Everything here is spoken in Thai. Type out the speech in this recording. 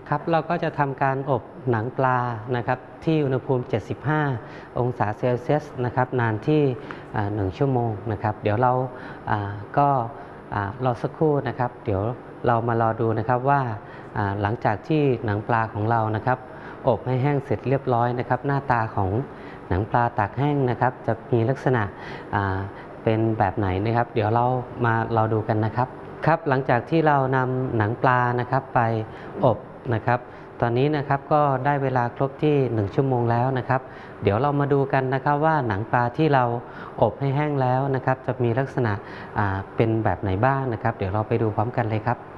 ครับเราก็จะทำการอบหนังปลานะครับที่อุณหภูมิ 75 องศาเซลเซียสนะครับนานที่1 ชั่วโมงนะครับเดี๋ยวเราก็รอสักครู่นะครับเดี๋ยวเรามารอดูนะครับว่าหลังจากที่หนังปลาของเรานะครับอบให้แห้งเสร็จเรียบร้อยนะครับหน้าตาของหนังปลาตากแห้งนะครับจะมีลักษณะเป็นแบบไหนนะครับเดี๋ยวเรามารอดูกันนะครับครับหลังจากที่เรานำหนังปลานะครับไปอบนะครับตอนนี้นะครับก็ได้เวลาครบที่1 ชั่วโมงแล้วนะครับเดี๋ยวเรามาดูกันนะครับว่าหนังปลาที่เราอบให้แห้งแล้วนะครับจะมีลักษณะเป็นแบบไหนบ้างนะครับเดี๋ยวเราไปดูพร้อมกันเลยครับ